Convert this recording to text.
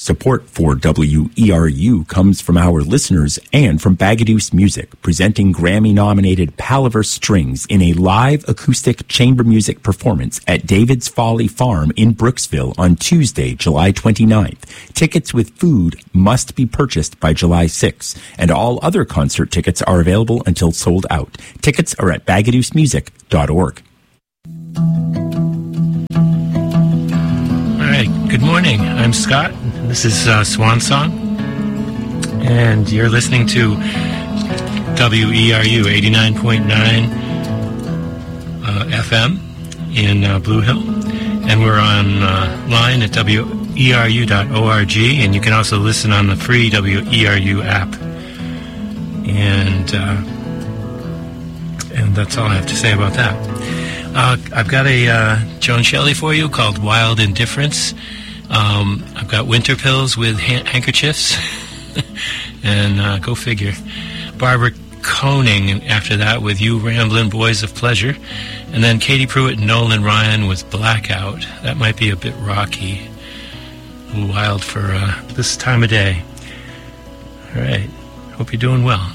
Support for WERU comes from our listeners and from Bagaduce Music, presenting Grammy-nominated Palaver Strings in a live acoustic chamber music performance at David's Folly Farm in Brooksville on Tuesday, July 29th. Tickets with food must be purchased by July 6th, and all other concert tickets are available until sold out. Tickets are at bagaducemusic.org. All right, good morning. I'm Scott. This is Swan Song, and you're listening to WERU 89.9 FM in Blue Hill, and we're online at weru.org, and you can also listen on the free WERU app. And that's all I have to say about that. I've got a Joan Shelley for you called Wild Indifference. I've got Winter Pills with handkerchiefs, and go figure. Barbara Koenig after that with You Ramblin' Boys of Pleasure, and then Katie Pruitt and Nolan Ryan with Blackout. That might be a bit rocky, a little wild for this time of day. All right, hope you're doing well.